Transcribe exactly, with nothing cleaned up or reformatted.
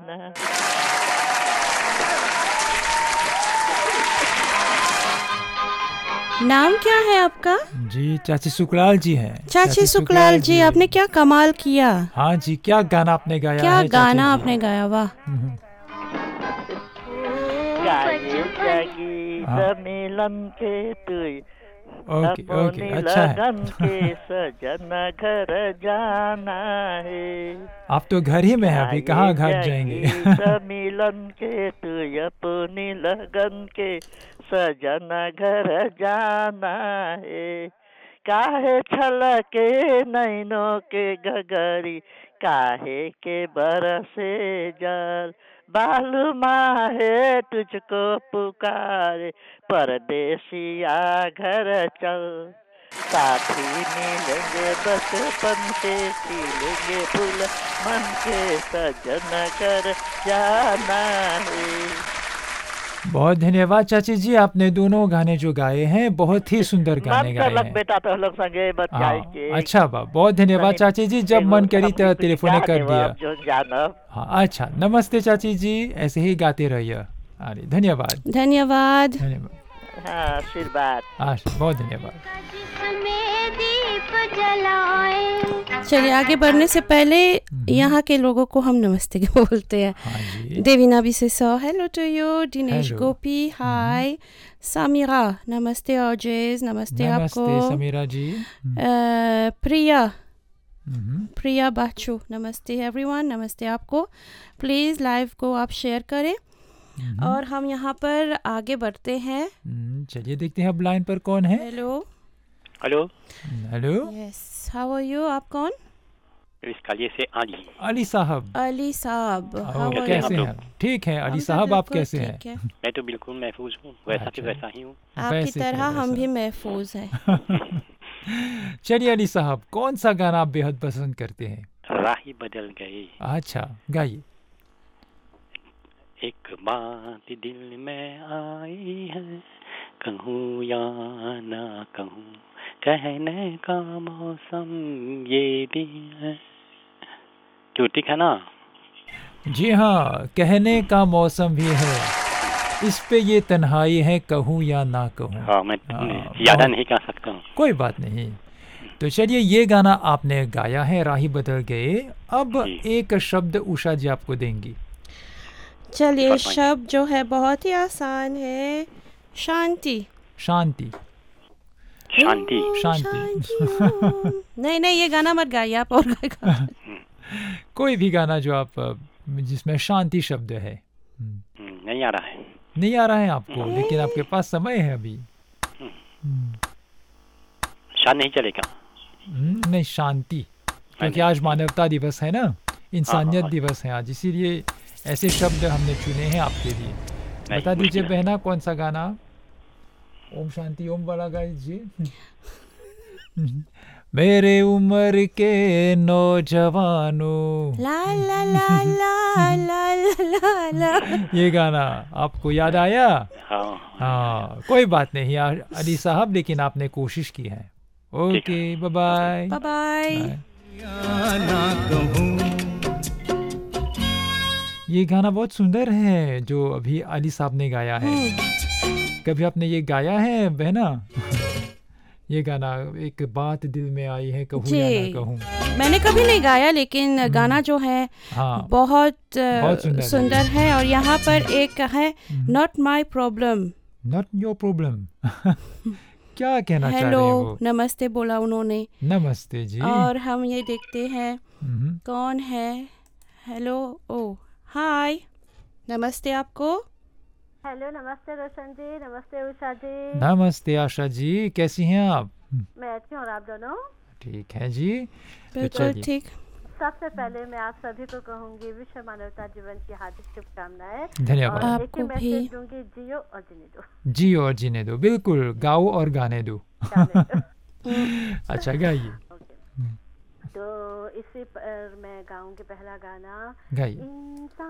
जाना। नाम क्या है आपका? जी चाची सुकलाल जी हैं। चाची सुकलाल जी, आपने क्या कमाल किया। हाँ जी, क्या गाना आपने गाया क्या है? गाना आपने गाया, वाह। गाये जागी हाँ। मिलन के तू ओके ओके, अपनी अच्छा लगन है। के सजन घर जाना है। आप तो घर ही में हैं अभी, कहाँ गाये घर जाएंगे? जागी मिलन के तू अपनी लगन के सजन घर जाना है। काहे छलके नैनों के गगरी, काहे के बरसे जल, बालूमा है तुझको पुकारे, परदेसिया घर चल। साथी मिलेंगे बचपन के, खिलेंगे फूल मन के, सजन घर जाना है। बहुत धन्यवाद चाची जी, आपने दोनों गाने जो गाए हैं बहुत ही सुंदर गाने मन गाए करलक हैं। बेटा तो हम लोग संगे बतियाई हाँ के। अच्छा बा, बहुत धन्यवाद तनी चाची जी, जब एगो मन करी हमनी तो कुछ टेलीफोने गा कर देव दिया। जो जानब। हाँ अच्छा, नमस्ते चाची जी, ऐसे ही गाते रहिए। अरे धन्यवाद धन्यवाद। धन्यवाद। हाँ आशीर्वाद। हाँ बहुत धन्यवाद। चलिए आगे बढ़ने से पहले यहाँ के लोगों को हम नमस्ते के बोलते हैं। हाँ जी। Devina बिसेसो, hello to you. Dinesh Hello. गोपी, हाय। समीरा, नमस्ते। ऑजेज, नमस्ते आपको। नमस्ते समीरा जी। अ, प्रिया हम्म, प्रिया बाचू, नमस्ते एवरीवन, नमस्ते आपको। प्लीज़ लाइव को आप शेयर करें हम्म, और हम यहाँ पर आगे बढ़ते हैं। हम्म, चलिए देखते हैं अब लाइन पर कौन है। Hello. Hello, hello yes, how are you? आप कौन? इसका ये से आली। अली साहब। अली साहब, ओ, हाउ आर कैसे यू? हैं? ठीक है अली हम तो साहब, आप बिल्कुल कैसे हैं? ठीक है। मैं तो बिल्कुल महफूज हूँ, वैसा अच्छा। तो वैसा ही हूँ। आपकी वैसे तरह तो हम वैसा। भी महफूज हैं। चलिए अली साहब, कौन सा गाना आप बेहद पसंद करते हैं? राही बदल गई, अच्छा गाइए। एक बात दिल में आई है, कहूँ या ना कहूँ, कहने का मौसम ये भी है। क्यों, ठीक है ना? जी हाँ, कहने का मौसम भी है, इस पे ये तन्हाई है, कहूँ या ना कहूँ। हाँ, मैं हाँ, ज़्यादा बहुत- नहीं कह सकता हूँ। कोई बात नहीं। तो चलिए ये गाना आपने गाया है, राही बदल गए। अब जी। एक शब्द उषा जी आपको देंगी। चलिए फरमाइए। शब्द जो है बहुत ही आसान है, शांति। शांति। शांति। ओम शांति। ओम। नहीं नहीं, ये गाना मत गाइए आप, और गाइए। कोई भी गाना जो आप अ, जिसमें शांति शब्द है। हम्म, हम्म, नहीं आ रहा है। नहीं आ रहा है आपको, लेकिन आपके पास समय है अभी। हम्म, शांत नहीं चलेगा। हम्म, नहीं शांति, क्योंकि नहीं। आज मानवता दिवस है ना, इंसानियत हाँ। दिवस है आज, इसीलिए ऐसे शब्द हमने चुने हैं आपके लिए। नहीं, बता दीजिए मुश्किल है। बहना, कौन सा गाना? ओम शांति ओम वाला गाइए। मेरे उम्र के नौजवानों, ला ला ला ला ला ला ला। ये गाना आपको याद आया? हाँ, हाँ कोई बात नहीं यार अली साहब, लेकिन आपने कोशिश की है। Okay bye bye. Bye bye. ये गाना बहुत सुंदर है जो अभी अली साहब ने गाया है। कभी आपने ये गाया है बहना? ये गाना, एक बात दिल में आई है, कहूँ या ना जी, कहूँ। मैंने कभी नहीं गाया, लेकिन गाना जो है हाँ बहुत अ, बहुत सुंदर है। सुंदर है। और यहाँ पर एक है, not my problem. Not your problem. क्या कहना चाह रहे हेलो, हैं वो? नमस्ते बोला उन्होंने। नमस्ते जी। और हम ये देखते हैं हम्म, कौन है। हेलो, ओ हाय, नमस्ते आपको। हेलो, नमस्ते रोशन जी, नमस्ते उषा जी। नमस्ते आशा जी, कैसी हैं आप? मैं अच्छी हूँ और आप दोनों? ठीक है जी। तो बिल्कुल चलिए। ठीक। सबसे पहले मैं आप सभी को कहूँगी विश्व मानवता जीवन की हार्दिक शुभकामनाएं। धन्यवाद। और एक ही आपको भी। मैसेज दूंगी, जियो और जीने दो। जी और जीने दो, बिल्कुल गाओ और गाने दो। जाने दो। अच्छा गाइए ओके। तो इसी पर मैं गाऊंगी पहला गाना, गाइए। इंसान